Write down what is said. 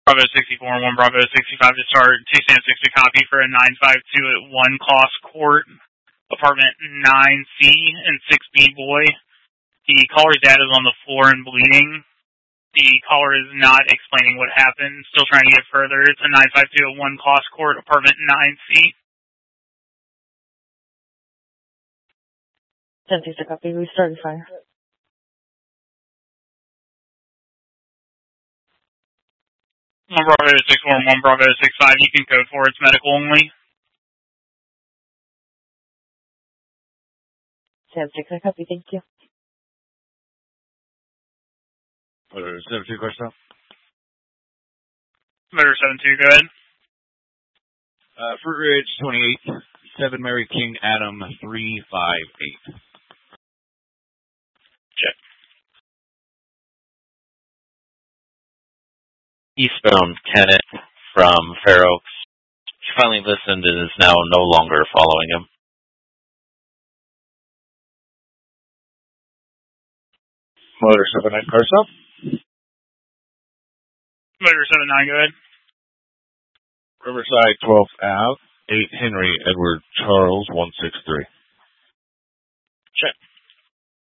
Bravo 64 and 1 Bravo 65 to start. 2 Sam 6 to copy for a 952 at 1 Kloss Court, apartment 9C and 6B boy. The caller's dad is on the floor and bleeding. The caller is not explaining what happened. Still trying to get further. It's a 952 at 1 Kloss Court, apartment 9C. 10-6 to copy. Restarting fire. One Bravo 64 and 1 Bravo 65. You can code for it. It's medical only. 10-6 to copy. Thank you. Motor 72, question. Motor 72, go ahead. Fruit Ridge 28, 7 Mary King Adam 358. Check. Eastbound Kenneth from Fair Oaks. She finally listened and is now no longer following him. Motor 79, Carson. Motor 79, go ahead. Riverside 12th Ave, 8 Henry Edward Charles 163. Check.